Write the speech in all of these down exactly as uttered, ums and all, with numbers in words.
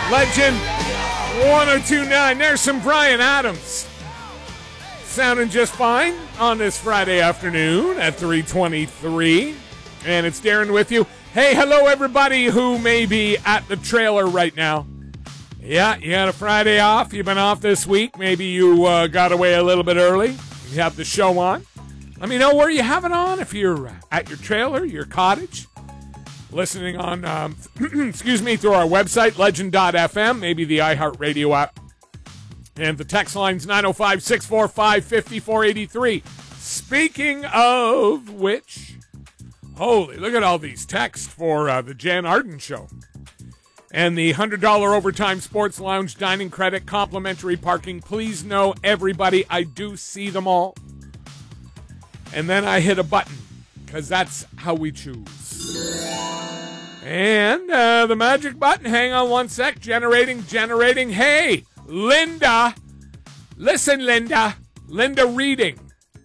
Legend one oh two point nine. There's some Bryan Adams. Sounding just fine on this Friday afternoon at three twenty-three. And it's Darren with you. Hey, hello everybody who may be at the trailer right now. Yeah, you had a Friday off. You've been off this week. Maybe you uh, got away a little bit early. You have the show on. Let me know where you have it on. If you're at your trailer, your cottage, listening on, um, excuse me, through our website, legend dot f m, maybe the iHeartRadio app. And the text line's nine oh five, six four five, five four eight three. Speaking of which, holy, look at all these texts for uh, the Jan Arden Show. And the one hundred dollars Overtime Sports Lounge dining credit, complimentary parking. Please know, everybody, I do see them all. And then I hit a button, because that's how we choose. And uh, the magic button, hang on one sec, generating, generating. Hey, Linda, listen, Linda, Linda Reading.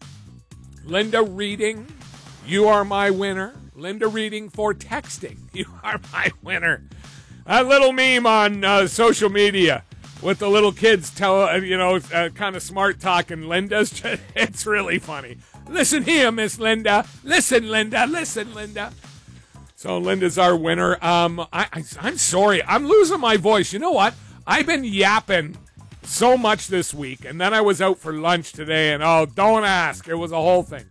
Linda Reading, you are my winner. Linda Reading for texting, you are my winner. A little meme on uh, social media with the little kids tell, uh, you know, uh, kind of smart talking. Linda's, just, it's really funny. Listen here, Miss Linda. Listen, Linda. Listen, Linda. So Linda's our winner. Um, I, I, I'm sorry. I'm losing my voice. You know what? I've been yapping so much this week, and then I was out for lunch today, and oh, don't ask. It was a whole thing.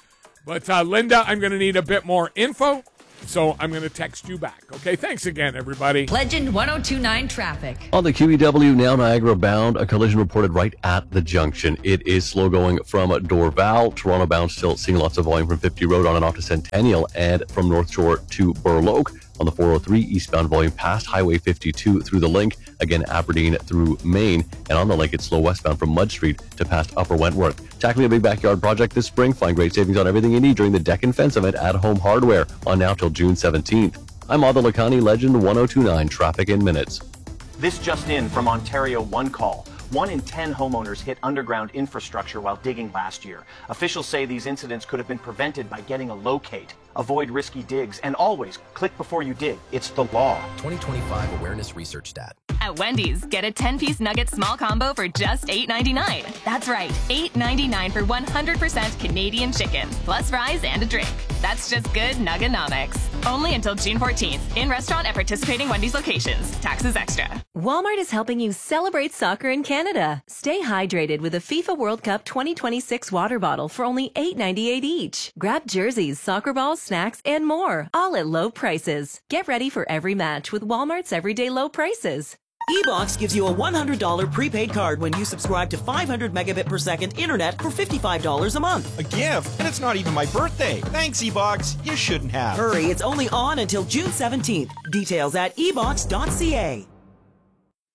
But uh, Linda, I'm going to need a bit more info. So I'm going to text you back. Okay, thanks again, everybody. Legend one oh two point nine traffic. On the Q E W now Niagara bound, a collision reported right at the junction. It is slow going from Dorval. Toronto bound still seeing lots of volume from fifty Road on and off to Centennial, and from North Shore to Burloak. On the four oh three eastbound volume past Highway fifty-two through the Link, again Aberdeen through Maine, and on the Link it's slow westbound from Mudge Street to past Upper Wentworth. Tackling a big backyard project this spring, find great savings on everything you need during the Deck and Fence event at Home Hardware on now till June seventeenth. I'm Adel Lakhani, Legend one oh two point nine, traffic in minutes. This just in from Ontario One Call. One in ten homeowners hit underground infrastructure while digging last year. Officials say these incidents could have been prevented by getting a locate. Avoid risky digs, and always click before you dig. It's the law. twenty twenty-five Awareness Research Stat. At Wendy's, get a ten-piece nugget small combo for just eight ninety-nine. That's right, eight ninety-nine for one hundred percent Canadian chicken, plus fries and a drink. That's just good Nugganomics. Only until June fourteenth. In restaurant at participating Wendy's locations. Taxes extra. Walmart is helping you celebrate soccer in Canada. Stay hydrated with a FIFA World Cup twenty twenty-six water bottle for only eight ninety-eight each. Grab jerseys, soccer balls, snacks, and more, all at low prices. Get ready for every match with Walmart's everyday low prices. eBox gives you a one hundred dollars prepaid card when you subscribe to five hundred megabit per second internet for fifty-five dollars a month. A gift? And it's not even my birthday. Thanks, eBox. You shouldn't have. Hurry, it's only on until June seventeenth. Details at e box dot c a.